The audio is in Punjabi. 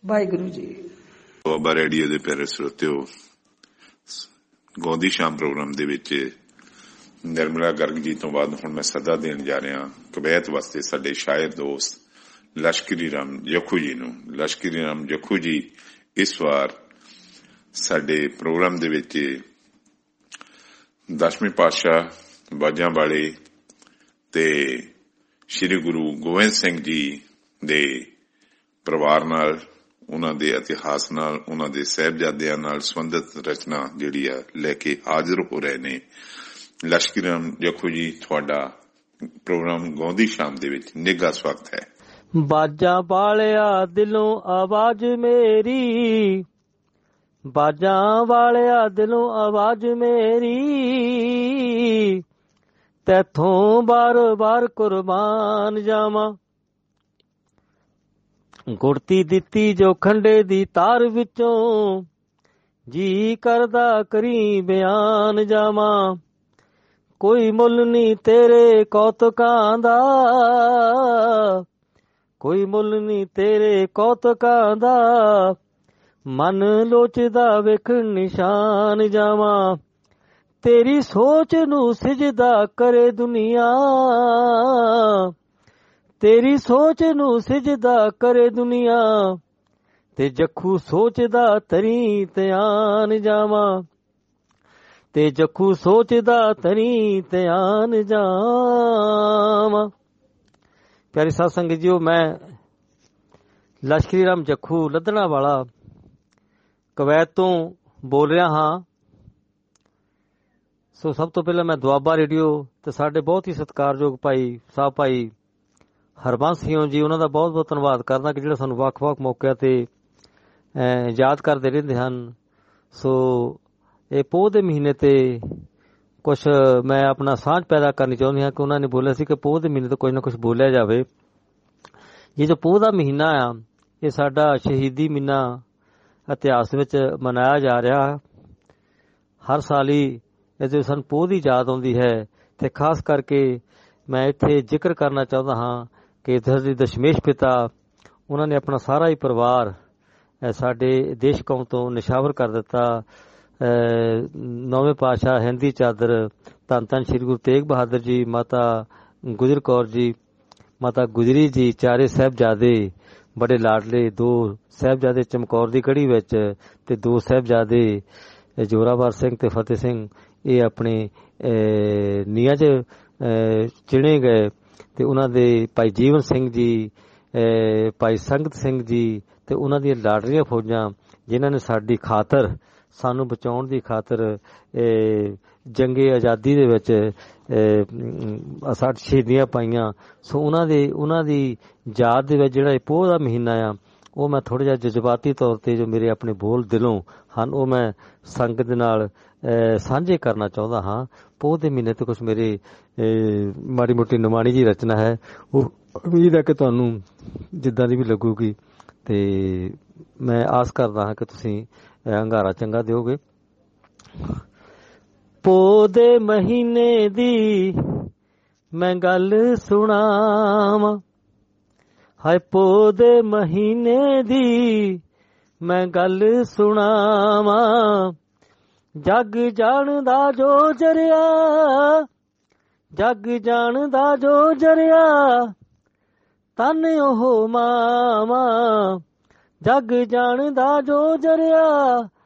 ਵਾਹਿਗੁਰੂ ਜੀ। ਦੁਆਬਾ ਰੇਡੀਓ ਦੇ ਪਿਆਰੇ ਸਰੋਤਿਓ, ਗਾਉਂਦੀ ਸ਼ਾਮ ਪ੍ਰੋਗਰਾਮ ਦੇ ਵਿੱਚ ਨਿਰਮਲਾ ਗਰਗ ਜੀ ਤੋਂ ਬਾਅਦ ਹੁਣ ਮੈਂ ਸੱਦਾ ਦੇਣ ਜਾ ਰਿਹਾ ਕਵੈਤ ਵਾਸਤੇ ਸਾਡੇ ਸ਼ਾਇਰ ਦੋਸਤ ਲਸ਼ਕਰੀ ਰਾਮ ਜੱਖੂ ਜੀ ਨੂੰ। ਲਸ਼ਕਰੀ ਰਾਮ ਜੱਖੂ ਜੀ ਇਸ ਵਾਰ ਸਾਡੇ ਪ੍ਰੋਗਰਾਮ ਦੇ ਵਿੱਚ 10ਵੇਂ ਪਾਤਸ਼ਾਹ ਬਾਜਾਂ ਵਾਲੇ ਤੇ ਸ੍ਰੀ ਗੁਰੂ ਗੋਬਿੰਦ ਸਿੰਘ ਜੀ ਦੇ ਪਰਿਵਾਰ ਨਾਲ, ਉਹਨਾਂ ਦੇ ਇਤਿਹਾਸ ਨਾਲ, ਉਹਨਾਂ ਦੇ ਸਾਹਿਬਜ਼ਾਦਿਆਂ ਨਾਲ ਸੰਬੰਧਿਤ ਰਚਨਾ ਜਿਹੜੀ ਆ ਲੈ ਕੇ ਹਾਜ਼ਰ ਹੋ ਰਹੇ ਨੇ। ਲਸ਼ਕਰੀ ਰਾਮ ਜੱਖੂ ਜੀ, ਤੁਹਾਡਾ ਪ੍ਰੋਗਰਾਮ ਗਾਉਂਦੀ ਸ਼ਾਮ ਦੇ ਵਿੱਚ ਨਿੱਘਾ ਸਵਾਗਤ ਹੈ। ਬਾਜਾਂ ਵਾਲਿਆ ਦਿਲੋਂ ਆਵਾਜ਼ ਮੇਰੀ, ਬਾਜਾਂ ਵਾਲਿਆ ਦਿਲੋਂ ਆਵਾਜ਼ ਮੇਰੀ, ਤੈਥੋਂ ਬਾਰ-ਬਾਰ ਕੁਰਬਾਨ ਜਾਵਾਂ। ਗੁੜਤੀ ਦਿੱਤੀ ਜੋ ਖੰਡੇ ਦੀ ਤਾਰ ਵਿੱਚੋਂ, ਜੀ ਕਰਦਾ ਕਰੀ ਬਿਆਨ ਜਾਵਾਂ। ਕੋਈ ਮੁੱਲ ਨੀ ਤੇਰੇ ਕੌਤਕਾਂ ਦਾ, ਕੋਈ ਮੁੱਲ ਨੀ ਤੇਰੇ ਕੌਤਕਾਂ ਦਾ, ਮਨ ਲੋਚਦਾ ਵੇਖਣ ਨਿਸ਼ਾਨ ਜਾਵਾਂ। ਤੇਰੀ ਸੋਚ ਨੂੰ ਸਿਜਦਾ ਕਰੇ ਦੁਨੀਆ, ਤੇਰੀ ਸੋਚ ਨੂੰ ਸਿਜਦਾ ਕਰੇ ਦੁਨੀਆ, ਤੇ ਜੱਖੂ ਸੋਚਦਾ ਤਰੀ ਧਿਆਨ ਜਾਵਾਂ, ਤੇ ਜੱਖੂ ਸੋਚਦਾ ਤਰੀ ਧਿਆਨ ਜਾਵਾਂ। ਪਿਆਰੀ ਸਾਧ ਸੰਗਤ ਜੀਓ, ਮੈਂ ਲਸ਼ਕਰੀ ਰਾਮ ਜੱਖੂ ਲੱਧਣਾ ਵਾਲਾ ਕਵੈਤ ਤੋਂ ਬੋਲ ਰਿਹਾ ਹਾਂ। ਸੋ ਸਭ ਤੋਂ ਪਹਿਲਾਂ ਮੈਂ ਦੁਆਬਾ ਰੇਡੀਓ ਤੇ ਸਾਡੇ ਬਹੁਤ ਹੀ ਸਤਿਕਾਰਯੋਗ ਭਾਈ ਸਾਹਿਬ ਭਾਈ ਹਰਬੰਸ ਸਿੰਘ ਜੀ, ਉਹਨਾਂ ਦਾ ਬਹੁਤ ਬਹੁਤ ਧੰਨਵਾਦ ਕਰਦਾ ਕਿ ਜਿਹੜਾ ਸਾਨੂੰ ਵੱਖ-ਵੱਖ ਮੌਕਿਆਂ ਤੇ ਯਾਦ ਕਰਦੇ ਰਹਿੰਦੇ ਹਨ। ਸੋ ਇਹ ਪੋਹ ਦੇ ਮਹੀਨੇ ਤੇ ਕੁਛ ਮੈਂ ਆਪਣਾ ਸਾਂਝ ਪੈਦਾ ਕਰਨੀ ਚਾਹੁੰਦੀ ਹਾਂ ਕਿ ਉਹਨਾਂ ਨੇ ਬੋਲਿਆ ਸੀ ਕਿ ਪੋਹ ਦੇ ਮਹੀਨੇ ਤੋਂ ਕੁਝ ਨਾ ਕੁਛ ਬੋਲਿਆ ਜਾਵੇ। ਇਹ ਜੋ ਪੋਹ ਦਾ ਮਹੀਨਾ ਆ, ਇਹ ਸਾਡਾ ਸ਼ਹੀਦੀ ਮਹੀਨਾ ਇਤਿਹਾਸ ਵਿੱਚ ਮਨਾਇਆ ਜਾ ਰਿਹਾ। ਹਰ ਸਾਲ ਹੀ ਇਹਦੇ ਸਾਨੂੰ ਪੋਹ ਦੀ ਯਾਦ ਆਉਂਦੀ ਹੈ ਤੇ ਖਾਸ ਕਰਕੇ ਮੈਂ ਇੱਥੇ ਜ਼ਿਕਰ ਕਰਨਾ ਚਾਹੁੰਦਾ ਹਾਂ ਕਿ ਦਸ਼ਮੇਸ਼ ਪਿਤਾ, ਉਹਨਾਂ ਨੇ ਆਪਣਾ ਸਾਰਾ ਹੀ ਪਰਿਵਾਰ ਸਾਡੇ ਦੇਸ਼ ਕੌਮ ਤੋਂ ਨਿਸ਼ਾਵਰ ਕਰ ਦਿੱਤਾ। 9ਵੇਂ ਪਾਤਸ਼ਾਹ ਹਿੰਦੀ ਚਾਦਰ ਧੰਨ ਧੰਨ ਸ਼੍ਰੀ ਗੁਰੂ ਤੇਗ ਬਹਾਦਰ ਜੀ, ਮਾਤਾ ਗੁਜਰ ਕੌਰ ਜੀ, ਮਾਤਾ ਗੁਜਰੀ ਜੀ, ਚਾਰੇ ਸਾਹਿਬਜ਼ਾਦੇ ਬੜੇ ਲਾਡਲੇ, 2 ਸਾਹਿਬਜ਼ਾਦੇ ਚਮਕੌਰ ਦੀ ਕੜੀ ਵਿੱਚ ਤੇ 2 ਸਾਹਿਬਜ਼ਾਦੇ ਜ਼ੋਰਾਵਰ ਸਿੰਘ ਤੇ ਫਤਿਹ ਸਿੰਘ, ਇਹ ਆਪਣੇ ਨੀਹਾਂ 'ਚ ਚਿਣੇ ਗਏ। ਤੇ ਉਹਨਾਂ ਦੇ ਭਾਈ ਜੀਵਨ ਸਿੰਘ ਜੀ, ਭਾਈ ਸੰਗਤ ਸਿੰਘ ਜੀ ਤੇ ਉਹਨਾਂ ਦੀਆਂ ਲਾਡਲੀਆਂ ਫੌਜਾਂ, ਜਿਨ੍ਹਾਂ ਨੇ ਸਾਡੀ ਖਾਤਰ, ਸਾਨੂੰ ਬਚਾਉਣ ਦੀ ਖਾਤਰ ਜੰਗੇ ਆਜ਼ਾਦੀ ਦੇ ਵਿੱਚ ਸਾਡੀ ਸ਼ਹੀਦੀਆਂ ਪਾਈਆਂ। ਸੋ ਉਹਨਾਂ ਦੀ ਯਾਦ ਦੇ ਵਿੱਚ ਜਿਹੜਾ ਇਹ ਪੋਹ ਦਾ ਮਹੀਨਾ ਆ, ਉਹ ਮੈਂ ਥੋੜ੍ਹਾ ਜਿਹਾ ਜਜ਼ਬਾਤੀ ਤੌਰ ਤੇ ਜੋ ਮੇਰੇ ਆਪਣੇ ਬੋਲ ਦਿਲੋਂ ਹਨ, ਉਹ ਮੈਂ ਸੰਗਤ ਦੇ ਨਾਲ ਸਾਂਝੇ ਕਰਨਾ ਚਾਹੁੰਦਾ ਹਾਂ। ਪੋਹ ਦੇ ਮਹੀਨੇ ਤੇ ਕੁਛ ਮੇਰੇ ਮਾੜੀ ਮੋਟੀ ਨਿਮਾਣੀ ਜੀ ਰਚਨਾ ਹੈ, ਉਹ ਉਮੀਦ ਹੈ ਕਿ ਤੁਹਾਨੂੰ ਜਿੱਦਾਂ ਦੀ ਵੀ ਲੱਗੂਗੀ, ਤੇ ਮੈਂ ਆਸ ਕਰਦਾ ਹਾਂ ਕਿ ਤੁਸੀਂ ਹੰਗਾਰਾ ਚੰਗਾ ਦਿਓਗੇ। ਪੋਹ ਦੇ ਮਹੀਨੇ ਦੀ ਮੈਂ ਗੱਲ ਸੁਣਾਵਾਂ, ਹਾਏ ਪੋਹ ਦੇ ਮਹੀਨੇ ਦੀ ਮੈਂ ਗੱਲ ਸੁਣਾਵਾਂ। ਜੱਗ ਜਾਣਦਾ ਜੋ ਜਰਿਆ, ਜੱਗ ਜਾਣਦਾ ਜੋ ਜਰਿਆ, ਤਨ ਉਹ ਮਾਵਾਂ। ਜੱਗ ਜਾਣਦਾ ਜੋ ਜਰਿਆ,